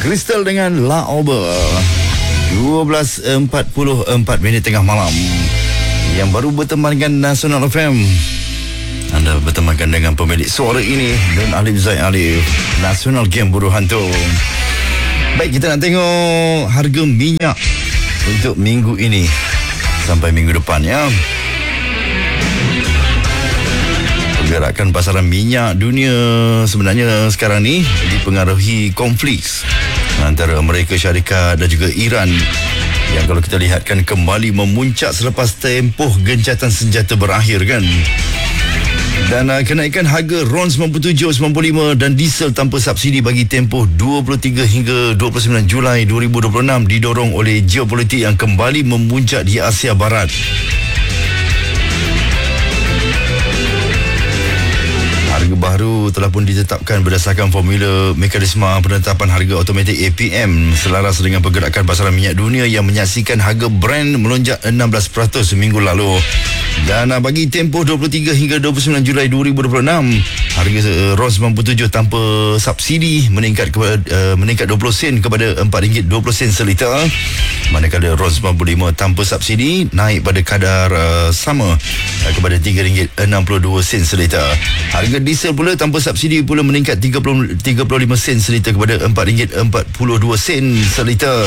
Crystal dengan La Ober. 12.44 tengah malam. Yang baru berteman dengan Nasional FM. Anda bertemankan dengan pemilik suara ini, Don Alif Zaid Alif, Nasional Game Buruh Hantu. Baik, kita nak tengok harga minyak untuk minggu ini sampai minggu depan ya. Pergerakan pasaran minyak dunia sebenarnya sekarang ni dipengaruhi konflik antara Amerika Syarikat dan juga Iran, yang kalau kita lihatkan kembali memuncak selepas tempoh gencatan senjata berakhir kan. Dan kenaikan harga RON 97.95 dan diesel tanpa subsidi bagi tempoh 23 hingga 29 Julai 2026 didorong oleh geopolitik yang kembali memuncak di Asia Barat. Harga baru telah pun ditetapkan berdasarkan formula mekanisme penetapan harga automatik APM selaras dengan pergerakan pasaran minyak dunia yang menyaksikan harga Brent melonjak 16% seminggu lalu. Dan bagi tempoh 23 hingga 29 Julai 2026, harga RON 97 tanpa subsidi meningkat 20 sen kepada RM4.20 seliter, manakala RON 95 tanpa subsidi naik pada kadar sama kepada RM3.62 seliter. Harga diesel pula tanpa subsidi pula meningkat 35 sen seliter kepada RM4.42 seliter.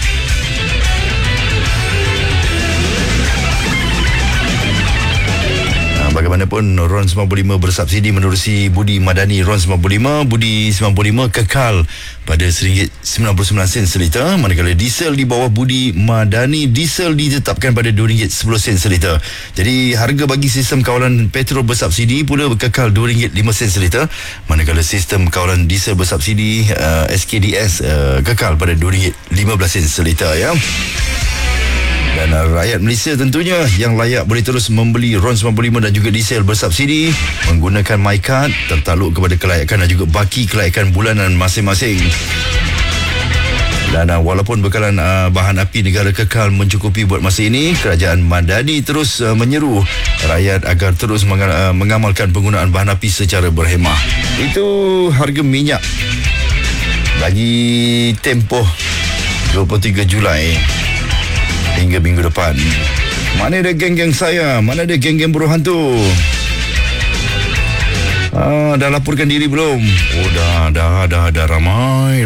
Bagaimanapun, RON 95 bersubsidi menerusi Budi Madani RON 95, Budi 95 kekal pada RM1.99 seliter, manakala diesel di bawah Budi Madani diesel ditetapkan pada RM2.10 seliter. Jadi harga bagi sistem kawalan petrol bersubsidi pula kekal RM2.05 seliter, manakala sistem kawalan diesel bersubsidi SKDS kekal pada RM2.15 seliter ya. Dan rakyat Malaysia tentunya yang layak boleh terus membeli RON 95 dan juga diesel bersubsidi menggunakan MyCard tertakluk kepada kelayakan dan juga baki kelayakan bulanan masing-masing. Dan walaupun bekalan bahan api negara kekal mencukupi buat masa ini, Kerajaan Madani terus menyeru rakyat agar terus mengamalkan penggunaan bahan api secara berhemah. Itu harga minyak bagi tempoh 23 Julai hingga minggu depan. Mana ada geng-geng saya? Mana ada geng-geng buruh hantu? Dah laporkan diri belum? Oh dah ramai.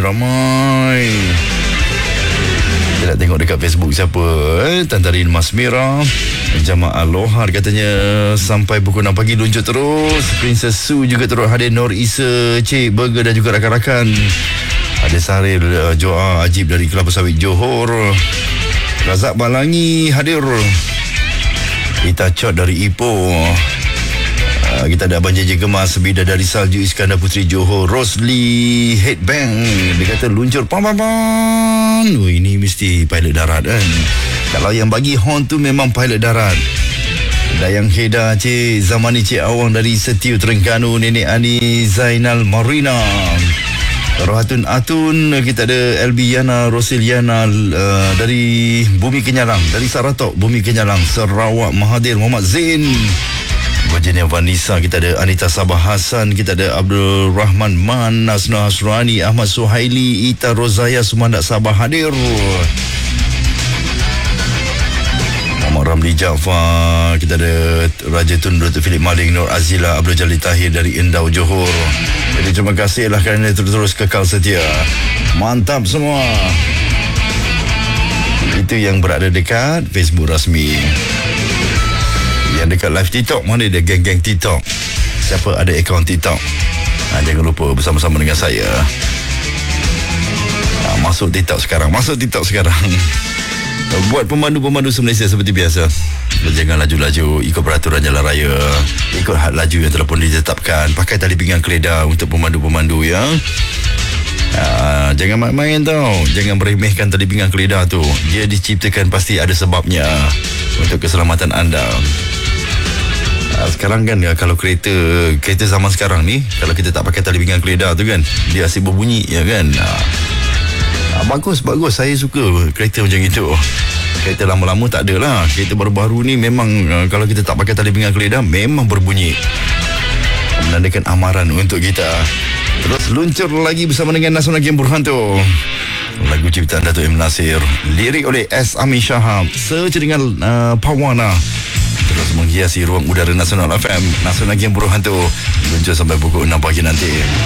Kita nak tengok dekat Facebook siapa? Tantarin Mas Mira, Jamaah Lohar katanya sampai pukul 6 pagi luncur terus. Princess Su juga terus hadir. Nur Isa, Cik Burger dan juga rakan-rakan. Ada Saril Joa Ajib dari Kelapa Sawit Johor. Razak Balangi hadir. Kita Cot dari Ipoh. Kita ada Abang JJ Gemas, Bidadari Salju Iskandar Puteri Johor. Rosli Headbang, dia kata luncur pan. Ini mesti pilot darat kan. Kalau yang bagi horn tu memang pilot darat. Dayang Heda, Cik Zamani, Cik Awang dari Setiu Terengganu, Nenek Ani Zainal Marina, Rohatun Atun, kita ada LB Yana, Rosil Yana dari Bumi Kenyalang, dari Saratok Bumi Kenyalang, Sarawak, Mahathir Muhammad Zain, Virginia Vanessa, kita ada Anita Sabah Hassan, kita ada Abdul Rahman Man, Nasna Hasrani, Ahmad Suhaili, Ita Rozaya, Sumandak Sabah hadir. Muhammad Ramli Jaafar, kita ada Raja Tun Dr. Philip Maling, Nur Azila, Abdul Jalil Tahir dari Endau Johor. Jadi terima kasihlah kerana terus kekal setia. Mantap semua. Itu yang berada dekat Facebook rasmi. Yang dekat live TikTok, mana dia geng-geng TikTok? Siapa ada akaun TikTok? Jangan lupa bersama-sama dengan saya. Masuk TikTok sekarang. Buat pemandu-pemandu se-Malaysia seperti biasa, jangan laju-laju, ikut peraturan jalan raya, ikut had laju yang telah pun ditetapkan, pakai tali pinggang keledar untuk pemandu-pemandu ya. Jangan main-main tau, jangan meremehkan tali pinggang keledar tu. Dia diciptakan pasti ada sebabnya untuk keselamatan anda. Sekarang kan kalau kereta zaman sekarang ni, kalau kita tak pakai tali pinggang keledar tu kan, dia asyik berbunyi ya kan. Bagus, saya suka kereta macam itu. Kereta lama-lama tak ada lah. Kereta baru-baru ni memang kalau kita tak pakai tali pinggang keledar memang berbunyi, menandakan amaran untuk kita. Terus luncur lagi bersama dengan Nasional Game Berhantu. Lagu ciptaan Dato' M. Nasir, lirik oleh S. Ami Shahab, sejaringan Pawana. Terus menghiasi ruang udara Nasional FM. Nasional Game Berhantu luncur sampai pukul 6 pagi nanti.